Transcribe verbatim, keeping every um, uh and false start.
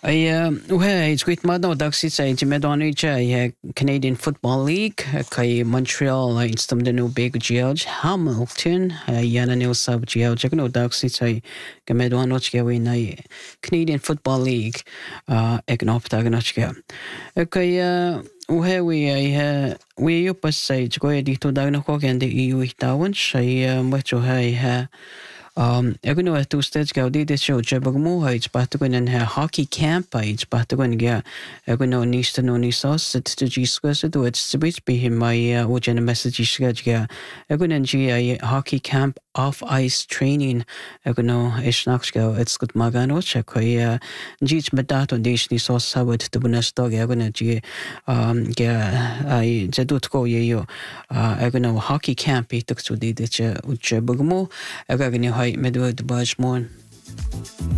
I uhe it's great madno daxi sa intimedoni cha I Canadian Football League kai Montreal instam de no big george Hamilton yana new sub george no daxi sa gamedwano chke we na Canadian Football League uh egnop dagnochke kai uhe we I we you pas sa go edito dagno ko kende eu itawan sai macho hai ha Um, eu não é tu stage que eu disse show já bagmo hai spatu ko nan hockey camp hai spatu ko ngia eu não nista no nisa sit to gisque so do it's bit be him my o gen message gisque eu não gi hockey camp off ice training eu não is nax go it's good magano check ko gi medato dis ni so sabot to bunasto eu não gi um ga ai jadut ko ye yo eu não hockey camp ituk so dide che uche bagmo eu ga ni hai medward bajmon